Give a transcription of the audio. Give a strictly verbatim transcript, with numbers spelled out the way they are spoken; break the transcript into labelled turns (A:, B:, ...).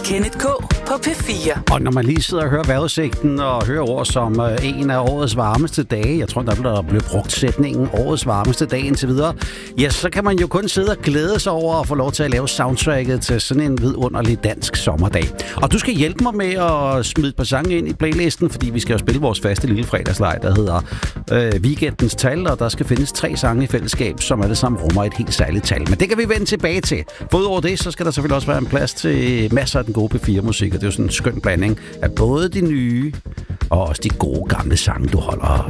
A: Kenneth K på P fire.
B: Og når man lige sidder og hører vejrudsigten og hører ord som øh, en af årets varmeste dage, jeg tror, der bliver, der bliver brugt sætningen årets varmeste dag indtil videre, ja, så kan man jo kun sidde og glæde sig over at få lov til at lave soundtracket til sådan en vidunderlig dansk sommerdag. Og du skal hjælpe mig med at smide et par sange ind i playlisten, fordi vi skal jo spille vores faste lille fredagsleg, der hedder øh, Weekendens Tal, og der skal findes tre sange i fællesskab, som alle sammen rummer et helt særligt tal. Men det kan vi vende tilbage til. For udover det, så skal der selvfølgelig også være en plads til masser af den gode P fire-musik, og det er jo sådan en skøn blanding af både de nye og også de gode gamle sange, du holder